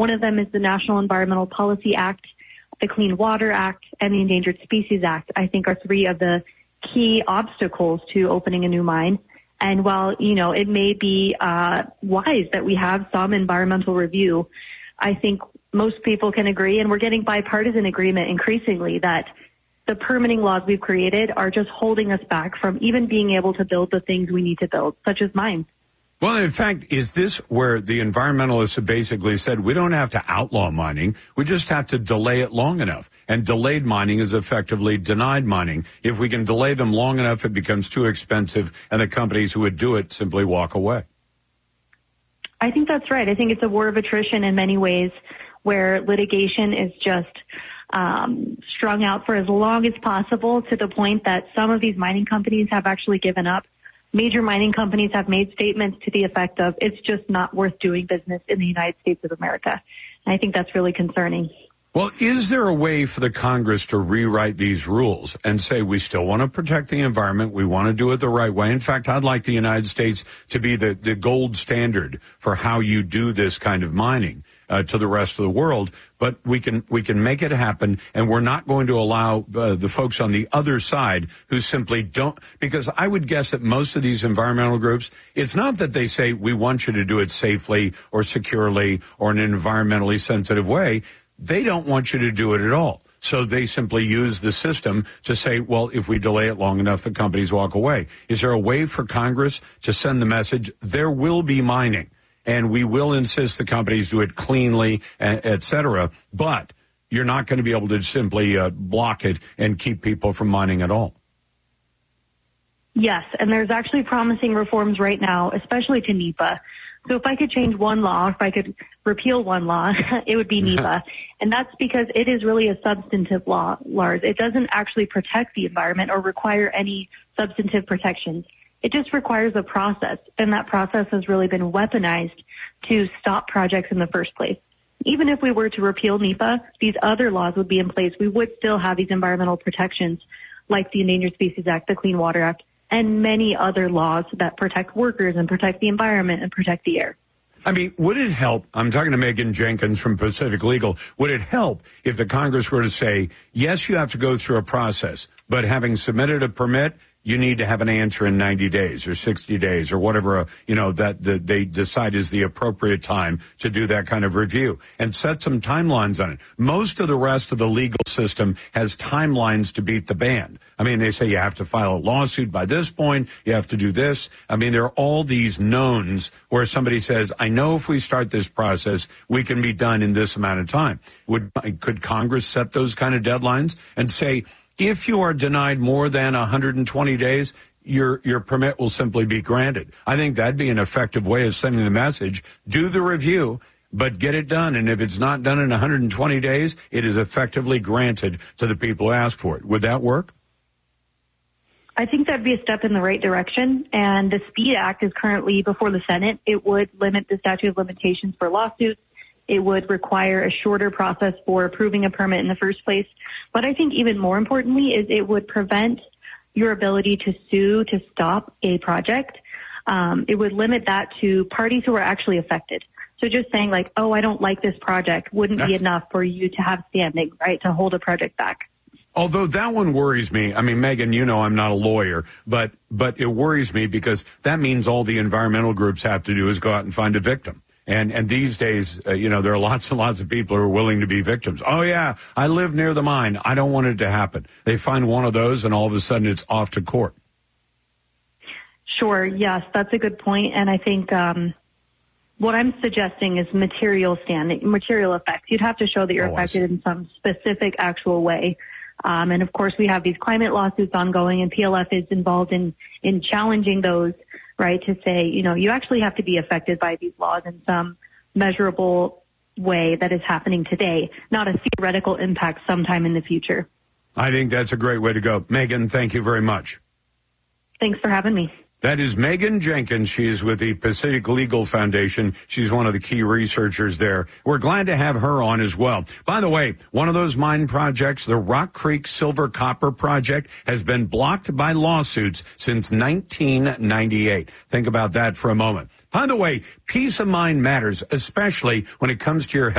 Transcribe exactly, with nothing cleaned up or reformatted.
One of them is the National Environmental Policy Act, the Clean Water Act, and the Endangered Species Act, I think are three of the key obstacles to opening a new mine. And while, you know, it may be uh, wise that we have some environmental review, I think most people can agree, and we're getting bipartisan agreement increasingly, that the permitting laws we've created are just holding us back from even being able to build the things we need to build, such as mines. Well, in fact, is this where the environmentalists have basically said we don't have to outlaw mining, we just have to delay it long enough? And delayed mining is effectively denied mining. If we can delay them long enough, it becomes too expensive, and the companies who would do it simply walk away. I think that's right. I think it's a war of attrition in many ways, where litigation is just um, strung out for as long as possible, to the point that some of these mining companies have actually given up. Major mining companies have made statements to the effect of, it's just not worth doing business in the United States of America. And I think that's really concerning. Well, is there a way for the Congress to rewrite these rules and say we still want to protect the environment, we want to do it the right way? In fact, I'd like the United States to be the, the gold standard for how you do this kind of mining uh, to the rest of the world. But we can we can make it happen, and we're not going to allow uh, the folks on the other side who simply don't. Because I would guess that most of these environmental groups, it's not that they say we want you to do it safely or securely or in an environmentally sensitive way. They don't want you to do it at all. So they simply use the system to say, well, if we delay it long enough, the companies walk away. Is there a way for Congress to send the message, there will be mining, and we will insist the companies do it cleanly, et cetera, but you're not going to be able to simply uh, block it and keep people from mining at all? Yes, and there's actually promising reforms right now, especially to NEPA. So if I could change one law, if I could repeal one law, it would be NEPA. And that's because it is really a substantive law, Lars. It doesn't actually protect the environment or require any substantive protections. It just requires a process, and that process has really been weaponized to stop projects in the first place. Even if we were to repeal NEPA, these other laws would be in place. We would still have these environmental protections like the Endangered Species Act, the Clean Water Act, and many other laws that protect workers and protect the environment and protect the air. I mean, would it help, I'm talking to Megan Jenkins from Pacific Legal, would it help if the Congress were to say, yes, you have to go through a process, but having submitted a permit, you need to have an answer in ninety days or sixty days or whatever, uh, you know, that the, they decide is the appropriate time to do that kind of review, and set some timelines on it. Most of the rest of the legal system has timelines to beat the band. I mean, they say you have to file a lawsuit by this point, you have to do this. I mean, there are all these knowns where somebody says, I know if we start this process, we can be done in this amount of time. Would, could Congress set those kind of deadlines and say, if you are denied more than one hundred twenty days, your your permit will simply be granted? I think that'd be an effective way of sending the message. Do the review, but get it done. And if it's not done in one hundred twenty days, it is effectively granted to the people who ask for it. Would that work? I think that'd be a step in the right direction. And the SPEED Act is currently before the Senate. It would limit the statute of limitations for lawsuits. It would require a shorter process for approving a permit in the first place. But I think even more importantly is it would prevent your ability to sue to stop a project. Um, it would limit that to parties who are actually affected. So just saying like, oh, I don't like this project wouldn't be enough for you to have standing, right, to hold a project back. Although that one worries me. I mean, Megan, you know I'm not a lawyer, but but it worries me because that means all the environmental groups have to do is go out and find a victim. And and these days, uh, you know, there are lots and lots of people who are willing to be victims. Oh, yeah, I live near the mine. I don't want it to happen. They find one of those, and all of a sudden it's off to court. Sure, yes, that's a good point. And I think um, what I'm suggesting is material standing, material effects. You'd have to show that you're oh, affected in some specific actual way. Um, and, of course, we have these climate lawsuits ongoing, and P L F is involved in, in challenging those, right, to say, you know, you actually have to be affected by these laws in some measurable way that is happening today, not a theoretical impact sometime in the future. I think that's a great way to go. Megan, thank you very much. Thanks for having me. That is Megan Jenkins. She is with the Pacific Legal Foundation. She's one of the key researchers there. We're glad to have her on as well. By the way, one of those mine projects, the Rock Creek Silver Copper Project, has been blocked by lawsuits since nineteen ninety-eight. Think about that for a moment. By the way, peace of mind matters, especially when it comes to your health.